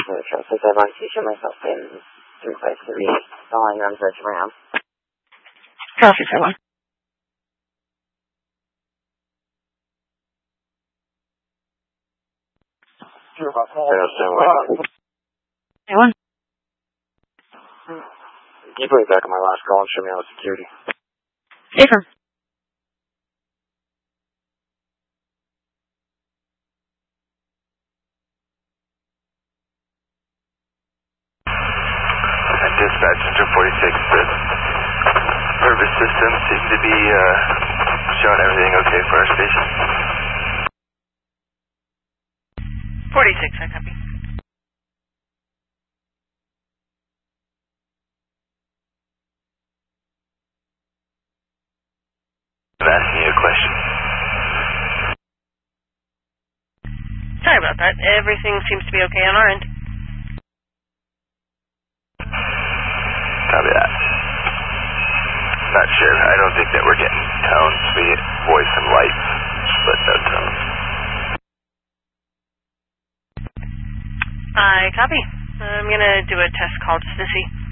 Since I've on teaching myself in some place to be following them search around. Copy, 7. Anyone? Can you put me back on my last call and show me out of security? Safer. Dispatch 246, the nervous system seems to be showing everything okay for our station. 46, I copy. I'm asking you a question. Sorry about that. Everything seems to be okay on our end. Copy that. Not sure. I don't think that we're getting tones. We get voice and lights, but no tones. I copy. I'm gonna do a test call just to see.